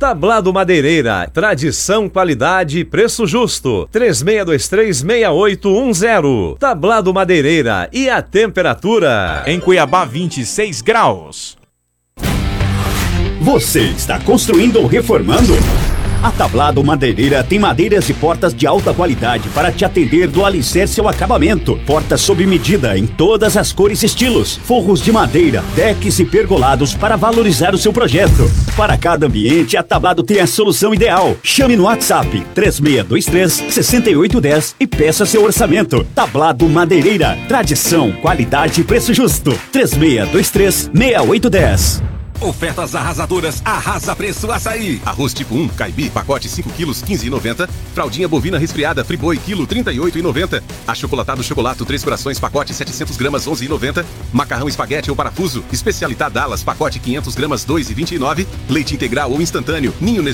Tablado Madeireira, tradição, qualidade e preço justo. 36236810. Tablado Madeireira, e a temperatura? Em Cuiabá, 26 graus. Você está construindo ou reformando? A Tablado Madeireira tem madeiras e portas de alta qualidade para te atender do alicerce ao acabamento. Portas sob medida em todas as cores e estilos. Forros de madeira, decks e pergolados para valorizar o seu projeto. Para cada ambiente, a Tablado tem a solução ideal. Chame no WhatsApp 3623-6810 e peça seu orçamento. Tablado Madeireira. Tradição, qualidade e preço justo. 3623-6810. Ofertas arrasadoras, Arrasa Preço Açaí. Arroz tipo 1, Caibi, pacote 5 quilos, 15,90. Fraldinha bovina resfriada, Friboi, quilo, 38,90. Achocolatado Chocolato 3 corações, pacote 700 gramas, 11,90. Macarrão espaguete ou parafuso, Especialidade Dallas, pacote 500 gramas, 2,29. Leite integral ou instantâneo, Ninho